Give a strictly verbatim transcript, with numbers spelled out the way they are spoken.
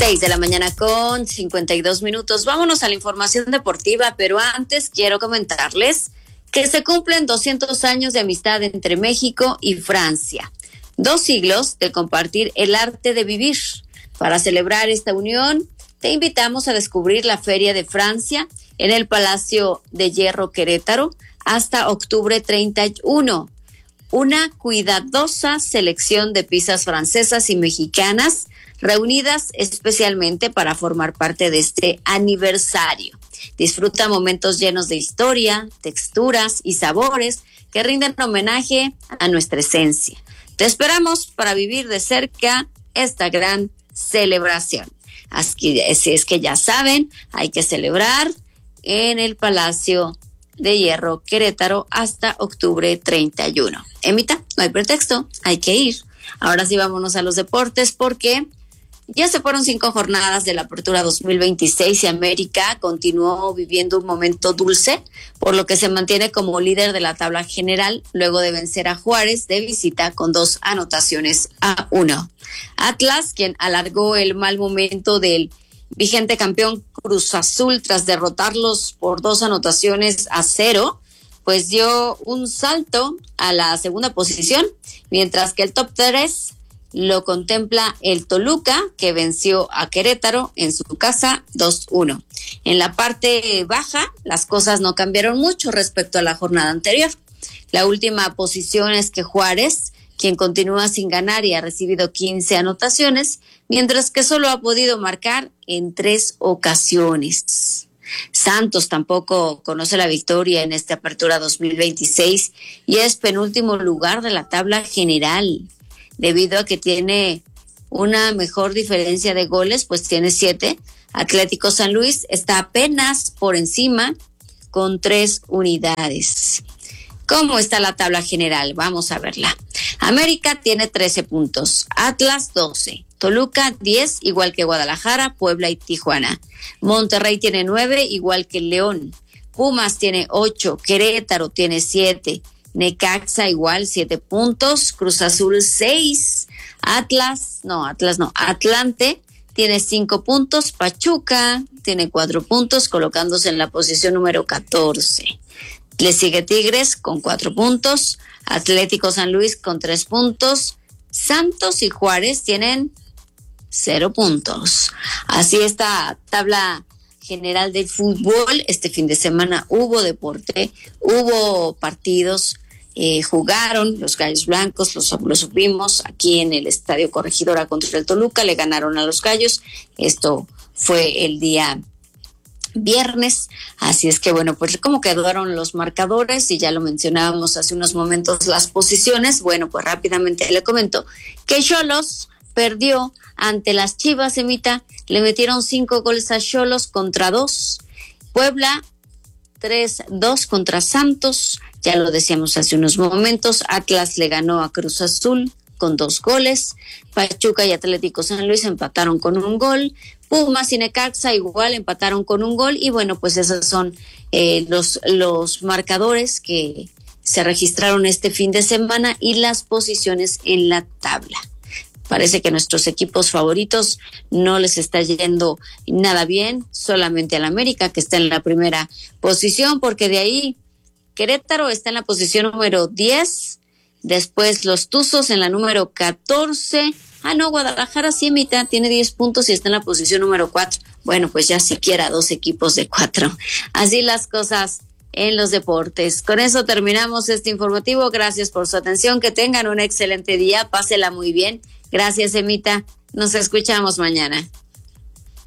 Seis de la mañana con cincuenta y dos minutos. Vámonos a la información deportiva, pero antes quiero comentarles que se cumplen doscientos años de amistad entre México y Francia. Dos siglos de compartir el arte de vivir. Para celebrar esta unión, te invitamos a descubrir la Feria de Francia en el Palacio de Hierro Querétaro hasta octubre treinta y uno. Una cuidadosa selección de pizzas francesas y mexicanas reunidas especialmente para formar parte de este aniversario. Disfruta momentos llenos de historia, texturas y sabores que rinden homenaje a nuestra esencia. Te esperamos para vivir de cerca esta gran celebración. Así es que ya saben, hay que celebrar en el Palacio de Hierro Querétaro hasta octubre treinta y uno. Emita, no hay pretexto, hay que ir. Ahora sí vámonos a los deportes porque ya se fueron cinco jornadas de la Apertura dos mil veintiséis y América continuó viviendo un momento dulce, por lo que se mantiene como líder de la tabla general luego de vencer a Juárez de visita con dos anotaciones a uno. Atlas, quien alargó el mal momento del vigente campeón Cruz Azul tras derrotarlos por dos anotaciones a cero, pues dio un salto a la segunda posición, mientras que el top tres lo contempla el Toluca, que venció a Querétaro en su casa dos uno. En la parte baja, las cosas no cambiaron mucho respecto a la jornada anterior. La última posición es que Juárez, quien continúa sin ganar y ha recibido quince anotaciones, mientras que solo ha podido marcar en tres ocasiones. Santos tampoco conoce la victoria en esta Apertura dos mil veintiséis y es penúltimo lugar de la tabla general, debido a que tiene una mejor diferencia de goles, pues tiene siete. Atlético San Luis está apenas por encima con tres unidades. ¿Cómo está la tabla general? Vamos a verla. América tiene trece puntos, Atlas doce, Toluca diez, igual que Guadalajara, Puebla y Tijuana. Monterrey tiene nueve, igual que León. Pumas tiene ocho, Querétaro tiene siete, Necaxa igual, siete puntos, Cruz Azul seis, Atlas, no, Atlas no, Atlante tiene cinco puntos, Pachuca tiene cuatro puntos, colocándose en la posición número catorce. Le sigue Tigres con cuatro puntos, Atlético San Luis con tres puntos, Santos y Juárez tienen cero puntos. Así está tabla general del fútbol. Este fin de semana hubo deporte, hubo partidos, eh, jugaron los Gallos Blancos, los, los supimos aquí en el Estadio Corregidora contra el Toluca, le ganaron a los Gallos. Esto fue el día viernes, así es que bueno, pues cómo quedaron los marcadores, y ya lo mencionábamos hace unos momentos las posiciones. Bueno, pues rápidamente le comento que Xolos perdió ante las Chivas, Emita, le metieron cinco goles a Xolos contra dos. Puebla tres dos contra Santos, ya lo decíamos hace unos momentos. Atlas le ganó a Cruz Azul con dos goles. Pachuca y Atlético San Luis empataron con un gol. Pumas y Necaxa igual empataron con un gol. Y bueno, pues esos son eh, los, los marcadores que se registraron este fin de semana y las posiciones en la tabla. Parece que nuestros equipos favoritos no les está yendo nada bien, solamente al América, que está en la primera posición, porque de ahí Querétaro está en la posición número diez, después los Tuzos en la número catorce. Ah, no, Guadalajara sí, mitad, tiene diez puntos y está en la posición número cuatro. Bueno, pues ya siquiera dos equipos de cuatro. Así las cosas en los deportes. Con eso terminamos este informativo. Gracias por su atención. Que tengan un excelente día. Pásela muy bien. Gracias, Emita. Nos escuchamos mañana.